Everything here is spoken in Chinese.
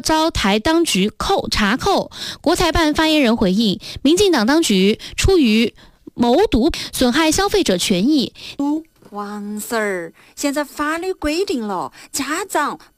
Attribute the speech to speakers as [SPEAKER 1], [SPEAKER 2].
[SPEAKER 1] 遭台当局查扣。国台办发言人回应，民进党当局出于谋独损害消费者权益。
[SPEAKER 2] 王 Sir， 现在法律规定了，家长